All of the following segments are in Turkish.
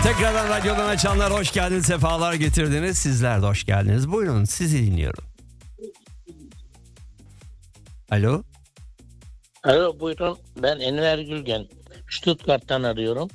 Tekrardan radyodan açanlar hoş geldiniz, sefalar getirdiniz. Sizler de hoş geldiniz. Buyurun, sizi dinliyorum. Alo. Alo, buyurun. Ben Enver Gülgen. Stuttgart'tan arıyorum.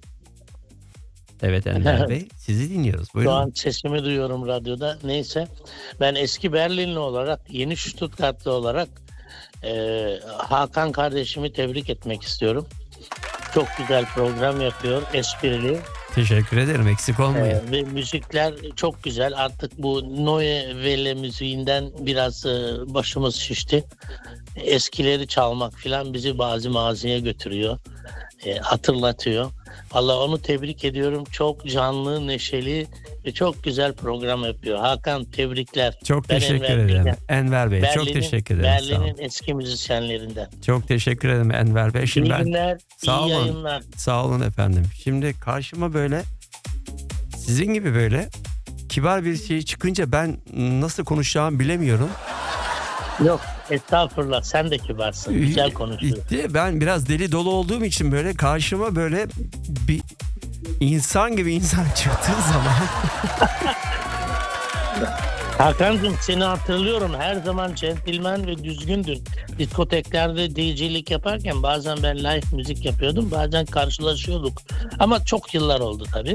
Evet Enver Bey, sizi dinliyoruz. Şu Buyurun. an sesimi duyuyorum radyoda. Neyse. Ben eski Berlinli olarak, yeni Stuttgartlı olarak Hakan kardeşimi tebrik etmek istiyorum. Çok güzel program yapıyor, esprili. Teşekkür ederim, eksik olmayın. Ve müzikler çok güzel. Artık bu Neue Welle müziğinden biraz başımız şişti. Eskileri çalmak filan bizi bazı maziye götürüyor. Hatırlatıyor. Allah, onu tebrik ediyorum. Çok canlı, neşeli ve çok güzel program yapıyor. Hakan, tebrikler. Çok Ben teşekkür Enver ederim. Bilgen. Enver Bey, çok teşekkür ederim. Sağ olun. Berlin'in eski müzisyenlerinden. Çok teşekkür ederim Enver Bey. Şimdi İyi günler, Sağ iyi olun. yayınlar. Sağ olun efendim. Şimdi karşıma böyle sizin gibi böyle kibar bir şey çıkınca ben nasıl konuşacağımı bilemiyorum. Yok, estağfurullah, sen de kibarsın. Güzel konuşuyorsun. Ben biraz deli dolu olduğum için böyle karşıma böyle bir insan gibi insan çıktığı zaman Hakan'cığım, seni hatırlıyorum. Her zaman centilmen ve düzgündün. Diskoteklerde DJ'lik yaparken bazen ben live müzik yapıyordum. Bazen karşılaşıyorduk. Ama çok yıllar oldu tabii.